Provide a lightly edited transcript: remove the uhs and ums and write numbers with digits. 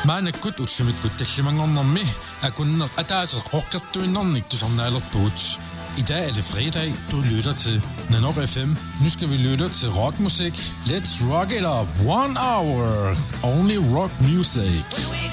Maana kut utsimit tallimangornermi akunner ataase rockertuinnernik tusarnaalerpuut. I dag er det fredag, du lytter til Nanop FM. Nu skal vi lytte til rockmusik. Let's rock it up. 1 hour. Only rock music.